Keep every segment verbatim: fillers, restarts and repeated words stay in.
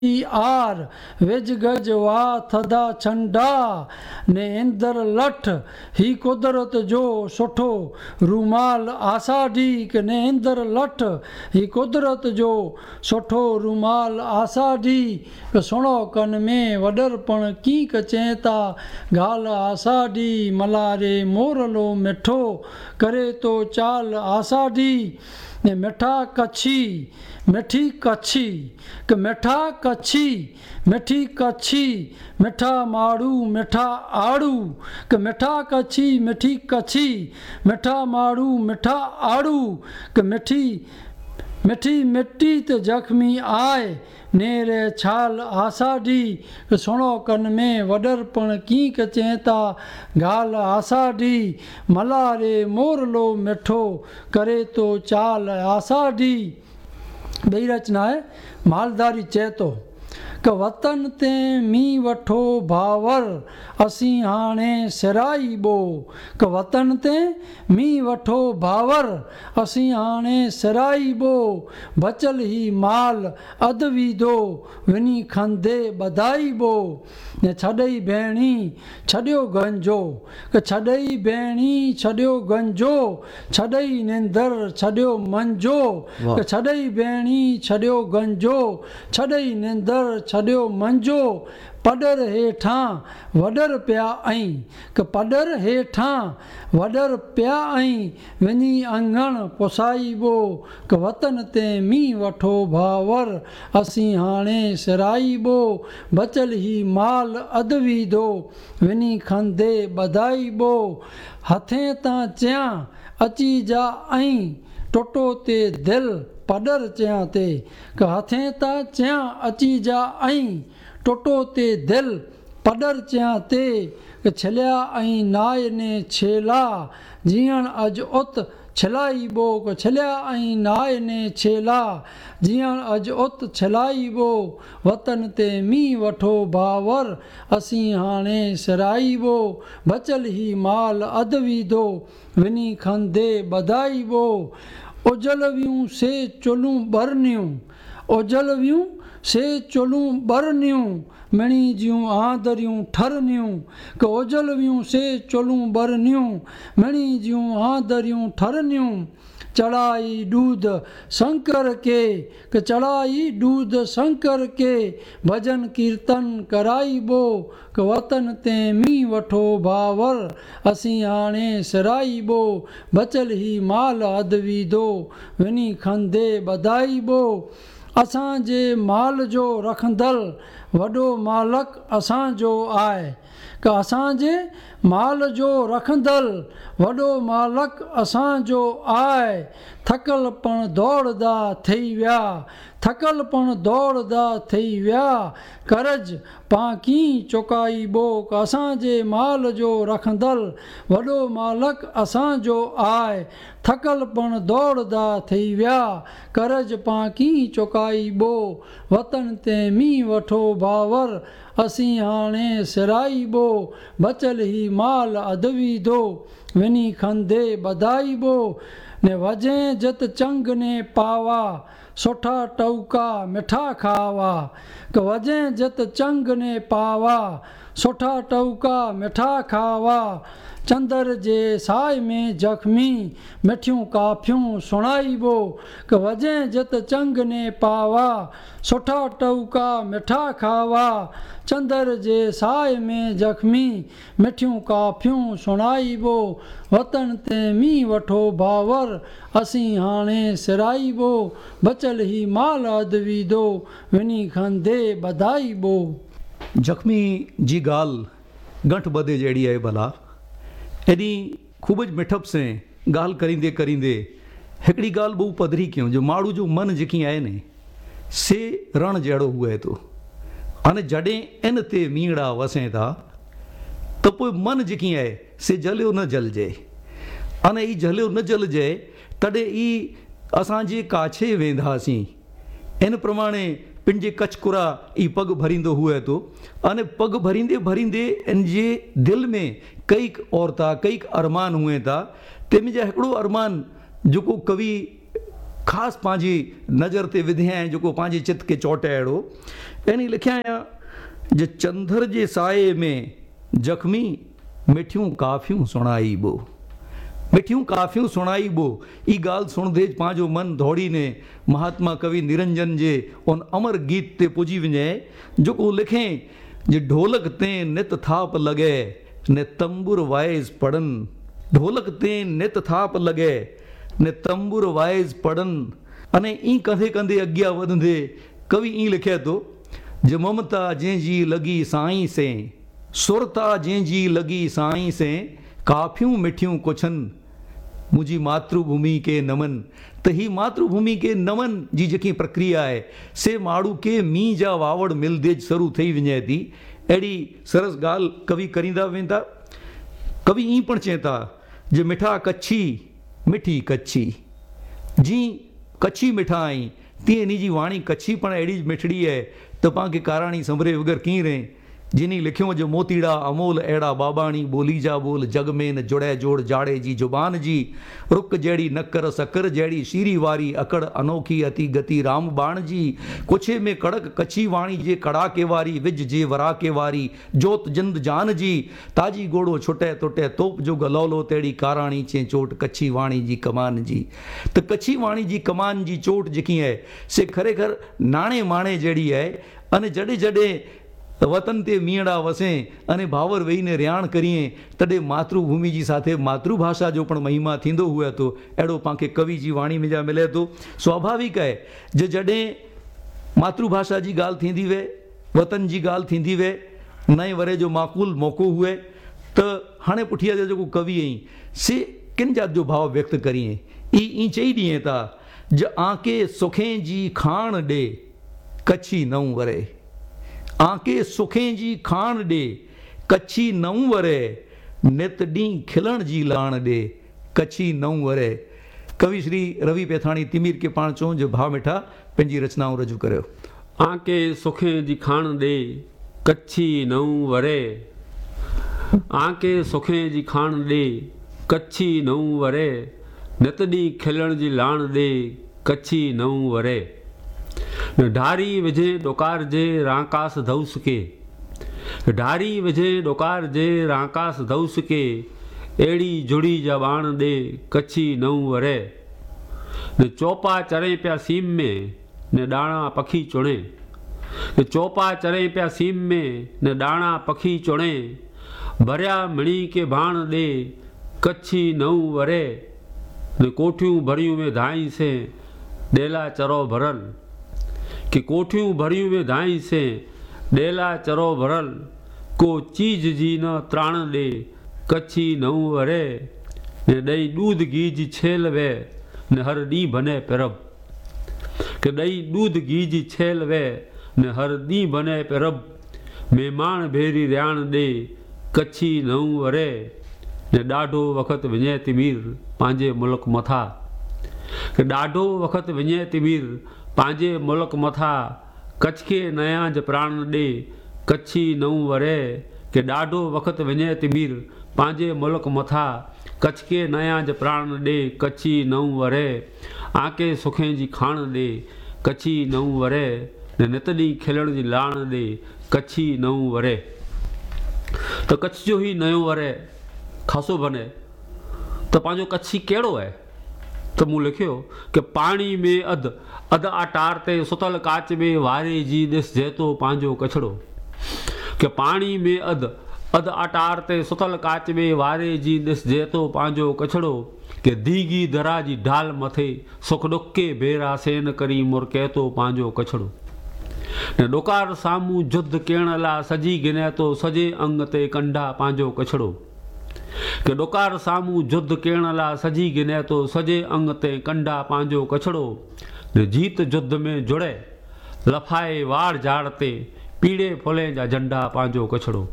Are veg गज वा थदा छंडा ने इंदर लठ ही कुदरत जो सुठो रूमाल आसाडी के ने इंदर लठ ही कुदरत जो सुठो रूमाल आसाडी के सुणो कन में वडरपण की कचेता गाल आसाडी मलारे मोरलो मिठो करे तो चाल आसाडी ने मिठा कच्छी मिठी कच्छी के मिठा कच्छी मिठी कच्छी मिठा माड़ू मिठा आड़ू के मिठा कच्छी मिठी कच्छी मिठा माड़ू मिठा आड़ू के मिठी मिठी मिट्टी ते जख्मी आए नेरे छाल आसाडी के सुणो कन में वडरपण की कचेता गाल आसाडी मलारे मोरलो मिठो करे तो चाल आसाडी। ॿई रचना आहे मालदारी चए थो क वतन ते मी वठो भावर असीं हाणे सिराइबो क वतन ते मी वठो भावर असीं हाणे सिराइबो बचल ही माल अधु वीधो विनी खंदे ॿधाइबो ने छॾई भेणी छॾियो गंजो क छॾई भेणी छॾियो गंजो छॾई निंदर छॾियो मंजो क छॾई भेणी छॾियो गंजो छॾई निंदर छॾियो मंजो पडर हेठां वडर पिया ऐं क पडर हेठां वडर पिया ऐं वञी अंगण पुसाइबो क वतन ते मी वठो भावर असीं हाणे सिराइबो बचल ही माल अधु वीधो वञी खंदे ॿधाइबो हथे तां चयां अची जा ऐं टुटो ते दिलि पडर चयां ते क हथे तां चयां अची जा ऐं टुटो ते दिलि पडर चयां ते छलिया ऐं नाय ने छेला जीअण अॼु उत छिलाइबो क छलिया ऐं नाय ने छेला जीअण अॼु उत छिलाइबो वतन ते मी वठो भावर असीं हाणे सिराइबो बचल ही माल अधु वीधो विनी खंदे ॿधाइबो उजल वियूं से चुलूं बरनियूं उजल वियूं से चुलूं बरनियूं मणी जूं आंदरियूं ठरनियूं क उजल वियूं से चुलूं बरनियूं मणी जूं आंदरियूं ठरनियूं चढ़ाई दूध शंकर के क चढ़ाई दूध शंकर के भजन कीर्तन कराइबो क वतन ते मी वठो भावर असीं हाणे सिराइबो बचल ही माल अधु वीधो विनी खंदे ॿधाइबो असांजे माल जो रखंदड़ वॾो मालक असांजो आहे क असांजे माल जो रखंदड़ वॾो मालक असांजो आहे थकल पण दौड़दा थई विया थकल पण दौड़दा थई विया कर्ज पाकी चुकाइबो क असांजे माल जो रखंदड़ वॾो मालक असांजो आहे थकल पण दौड़दा थई विया कर्ज पाकी चुकाइबो वतन ते मी वठो भावर असीं हाणे सिराइबो बचल ही माल अधु वीधो विनी खंदे ॿधाइबो ने वजे जत चंग ने पावा सुठा टौका मिठा खावा क वजे जत चंग ने पावा सुठा टौका मिठा खावा चंदर जे साए में जख्मी मिठियूं काफियूं सुणाइबो क वजे जत चंग ने पावा सुठा टौका मिठा खावा चंदर जे साए में जख्मी मिठियूं काफियूं सुणाइबो वतन ते मी वठो भावर असीं हाणे सिराइबो बचल ही माल अधु वीधो विनी खंदे ॿधाइबो। जख्मी जी ॻाल्हि गंठ ॿधे जहिड़ी आहे भला एॾी ख़ूब ज मिठप से ॻाल्हि करींदे करींदे हिकिड़ी ॻाल्हि ॿियो पधरी कयूं जो माण्हू जो मन जेकी आहे न से रण जहिड़ो हुए थो हाणे जॾहिं इन ते मींगड़ा वसे था त पोइ मन जेकी आहे से जलियो न जलिजे हाणे ई जलियो न जलिजे तॾहिं ई असांजे काछे वेंदासीं इन प्रमाणे पंहिंजे कचकुरा ई पग भरींदो हुए थो अने पग भरींदे भरींदे इन जे दिलि में कईक औरता कईक अरमान हुए था तंहिंमें जा हिकिड़ो अरमान जेको कवि ख़ासि पंहिंजी नज़र ते विधियां जेको पंहिंजे चित खे चोटे अहिड़ो यानी लिखिया आहियां जे चंदर जे साए में जख्मी मिठियूं काफ़ियूं सुणाईबो मिठियूं काफ़ियूं सुणाईबो। ई ॻाल्हि सुणंदे पंहिंजो मन दौड़ीने महात्मा कवि निरंजन जे उन अमर गीत ते पुॼी वञे जेको लिखे जे ढोलक ते नित थाप लॻे ने तंबुर वाइज़ पढ़नि ढोलक ते नित थाप लॻे ने तंबुर वाइज़ पढ़नि। अने ई कंदे कंदे अॻियां वधंदे कवि ई लिखे थो जे ममता जंहिंजी लॻी साईं से सुरता जंहिंजी लॻी साईं से काफ़ियूं मिठियूं कुझनि मुंहिंजी मातृभूमि के नमन। त ही मातृभूमि के नमन जी जेकी प्रक्रिया आहे से माण्हू के मींहं जा वावड़ मिलदे शुरू थी वञे थी। अहिड़ी सरस ॻाल्हि कवि करींदा वेंदा। कवि ईअं पण चए था जे मिठा कच्छी मिठी कच्छी जीअं कच्छी मिठा आई तीअं इन जी वाणी कच्छी पण अहिड़ी मिठड़ी आहे त पाण खे काराणी संभरे वग़ैरह कीअं रहे जिनी लिखियो जो मोतीड़ा अमोल अहिड़ा बाबाणी बोली जा बोल जग में न जुड़े जोड़ जाड़े जी जुबान जी रुक जहिड़ी नकर सकर जहिड़ी शीरी वारी अकड़ अनोखी अति गति राम बाण जी कुछे में कड़क कच्छी वाणी जे कड़ाके वारी विज जे वराके वारी जोत जिंद जान जी ताजी गोड़ो छुटे तुटे तोप जो गलौलो तेड़ी काराणी चे चोट कच्छी वाणी जी कमान जी। त कच्छी वाणी जी कमान जी चोट जेकी आहे से खरेखर नाणे माणे जहिड़ी आहे। अने जॾहिं जॾहिं वतन ते मींहड़ा वसे अने भावर वेहीने रियाण करिए तॾहिं मातृभूमि जी साथे मातृभाषा जो पण महिमा थींदो हुए थो। अहिड़ो पांखे कवि जी वाणी में जा मिले थो। स्वाभाविक आहे जे जॾहिं मातृभाषा जी ॻाल्हि थींदी वे वतन जी ॻाल्हि थींदी वे नए वरे जो माक़ूल मौक़ो हुए त हाणे पुठियां जा जेको कवि आहीं से किन जात जो भाव व्यक्त करिए ई ई चई ॾिए था ज आके सुखें जी खाण ॾे कच्छी नऊं वरे आके सुखें जी खाण ॾे कच्छी नऊं वरे नित ॾींहुं खिलण जी लाण ॾे कच्छी नऊं वरे। कवि श्री रवि पेथाणी तिमीर के पाण चऊं जो भाव मिठा पंहिंजी रचनाऊं रजू करियो। आके सुखें जी खाण ॾे कच्छी नऊं वरे आके सुखें जी खाण ॾे कच्छी नऊं वरे नित ॾींहुं खिलण जी लाण ॾे कच्छी नऊं वरे। न ढारी विझे डोकार जे राकास धौस के ढारी विझे डोकार जे राकास धौस के अहिड़ी जुड़ी जबान ॾे कच्छी नऊं वरे। न चौपा चरे पिया सीम में न डाणा पखी चुणे न चौपा चरे पिया सीम में न डाणा पखी चुणे भरिया मणी के भाण ॾे कच्छी नऊं वरे। न कोठियूं भरियूं में धाई से ॾेला चरो भरल कि कोठियूं भरियूं में धाई से ॾेला चरो भरल को चीज जी न त्राण ॾे कच्छी नऊं वरे। न ॾई दूध घी जी छेल वे न हर ॾींहुं बने पिरब कि ॾई दूध घी जी छेल वे न हर ॾींहुं बने पिरब महिमान भेरी रियाण ॾे कच्छी नऊं वरे। न ॾाढो वक़्तु विञे तिमीर पंहिंजे मुल्क मथां कि ॾाढो वक़्तु विञे तिमीर पंहिंजे मुल्क मथां कच्छ खे नया ज प्राण ॾे कच्छी नऊं वरे। कि ॾाढो वक़्तु विञे तिमीर पंहिंजे मुल्क मथां कच्छ खे नया ज प्राण ॾे कच्छी नऊं वरे। आके सुखें जी खाण ॾे कच्छी नऊं वरे न नित ॾींहुं खिलण जी लाण ॾे कच्छी नऊं वरे। त कच्छ जो ही नयो वरे ख़ासो बने त पंहिंजो कच्छी कहिड़ो आहे त मूं लिखियो कि पाणी में अधु अधु अटार ते सुतल काच में वारे जी ॾिसजे थो पंहिंजो कछड़ो कि पाणी में अधु अधु अटार ते सुतल काच में वारे जी ॾिसजे थो पंहिंजो कछड़ो कि दीगी दरा जी ढाल मथे सुख ॾुख के भेरा सेन करी मुरके थो पंहिंजो कछड़ो। न डोकार साम्हूं जुद्ध करण लाइ सजी गिने थो सॼे अंग ते कंडा पंहिंजो कछड़ो कि डोकार साम्हूं जुद्ध करण लाइ सजी गिने थो सॼे अंग ते कंडा पंहिंजो कछड़ो। न जीत जुद्ध में जुड़े लफाए वार झाड़ ते पीड़े फुले जा झंडा पंहिंजो कछड़ो।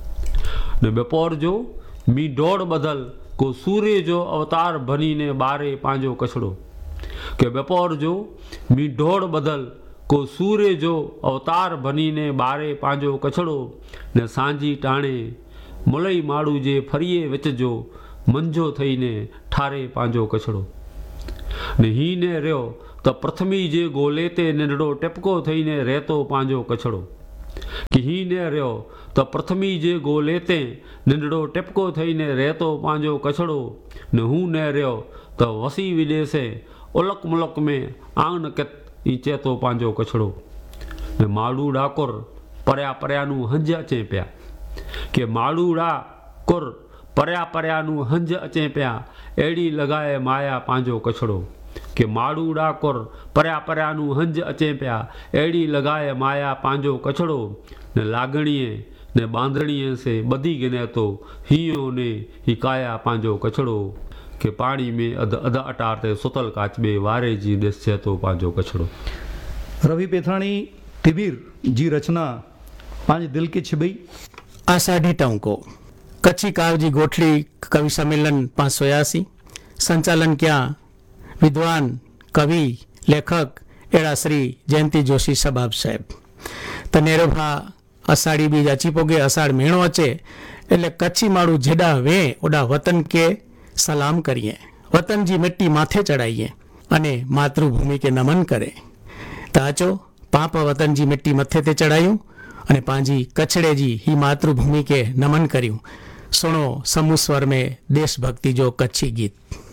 न बपोर जो मी डोड़ बदल को सूर्य जो अवतार बनी ने ॿारे पंहिंजो कछड़ो कि बपोर जो मी डोड़ बदल को सूर्य जो अवतार बनी ने ॿारे पंहिंजो कछड़ो। न सांझी टाणे मुलई माड़ू जे फरीए विच जो मंझो थई ने ठारे पंहिंजो कछड़ो। ને હીને રહ્યો તો પ્રથમી જે ગોલે તે નીંદડો ટેપકો થઈને રહેતો પાંજો કછડો. કે હીને રહ્યો તો પ્રથમી જે ગોલે તે નીંદડો ટેપકો થઈને રહેતો પાંજો કછડો. ને હું ને રહ્યો તો વસી વિદેશે ઓલક મુલક મેં આંગણ કેત ઈચેતો પાંજો કછડો. ને માળું ડાકોર પર્યા પર્યાનું હંજ અચેપ્યા. કે માળું ડાકોર પર્યા પર્યાનું હંજ અચેપ્યા એડી લગાએ માયા પાંજો કછડો. કે માળું ડાકોર પર્યા પર્યાનું હંજ અચેપ્યા એડી લગાએ માયા પાંજો કછડો. ને લાગણીએ ને બાંધણીએ સે બધી ગને તો હિયો ને હિકાયા પાંજો કછડો. કે પાણી में अध अध अटारते सुतल काचबे वारे जी देश છે તો પાંજો કછડો. रवि पेथाणी तिबीर जी रचना पांच दिल की छिबई. आषाढ़ी टंको कच्ची कावजी गोठली कवि सम्मेलन पाँच सौ यासी. संचालन क्या विद्वान कवि लेखक एड़ा श्री जयंती जोशी सबाब साहेब. तनेरो भा अषाढ़ी बीज अची पोगे अषाढ़ महीनो अचे એટલે કચ્છી માળું જેડા વે ઓડા વતન કે સલામ કરીએ, વતનજી મિટ્ટી માથે ચડાઈએ અને માતૃભૂમિ કે નમન કરે. તાચો પાપ વતનજી મિટ્ટી મથે તે ચડાયું અને પાંજી કચ્છડેજી ही मातृभूमि के नमन કર્યું. सुनो समूह स्वर में देशभक्ति जो कच्छी गीत.